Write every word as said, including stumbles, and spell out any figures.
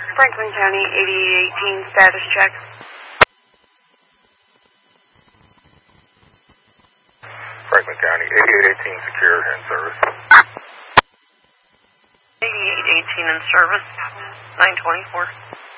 Franklin County, eighty-eight eighteen, status check. Franklin County, eighty-eight eighteen, secure in service. eighty-eight eighteen in service, nine twenty-four.